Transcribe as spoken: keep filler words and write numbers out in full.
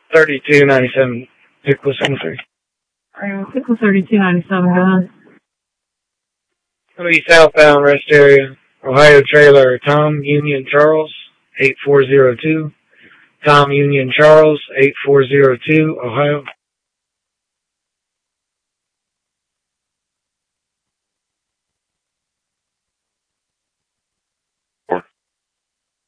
thirty-two ninety-seven, pick with seven three. Alright, pick with thirty-two ninety-seven, go ahead. It'll be southbound rest area. Ohio trailer, Tom Union Charles, eight four zero two. Tom Union Charles, eight four zero two, Ohio.